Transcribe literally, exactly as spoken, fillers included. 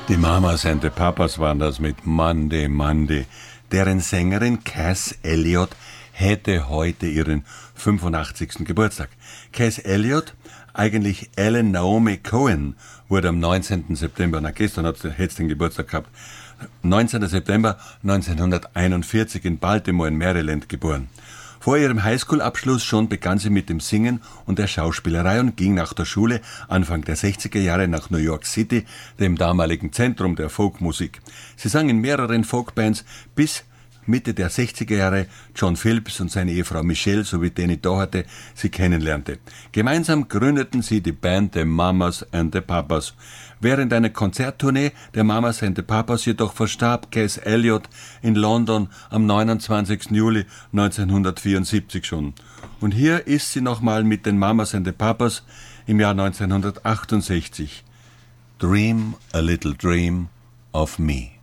Die Mamas and the Papas waren das mit Monday, Monday. Deren Sängerin Cass Elliot hätte heute ihren fünfundachtzigsten Geburtstag. Cass Elliot, eigentlich Ellen Naomi Cohen, wurde am neunzehnten September, na gestern hat sie den Geburtstag gehabt, neunzehnten September neunzehnhunderteinundvierzig in Baltimore in Maryland geboren. Vor ihrem Highschool-Abschluss schon begann sie mit dem Singen und der Schauspielerei und ging nach der Schule Anfang der sechziger Jahre nach New York City, dem damaligen Zentrum der Folkmusik. Sie sang in mehreren Folkbands bis Mitte der sechziger Jahre John Phillips und seine Ehefrau Michelle sowie Danny Doherty sie kennenlernte. Gemeinsam gründeten sie die Band The Mamas and the Papas. Während einer Konzerttournee der Mamas and the Papas jedoch verstarb Cass Elliot in London am neunundzwanzigsten Juli neunzehnhundertvierundsiebzig schon. Und hier ist sie nochmal mit den Mamas and the Papas im Jahr neunzehnhundertachtundsechzig. Dream a little dream of me.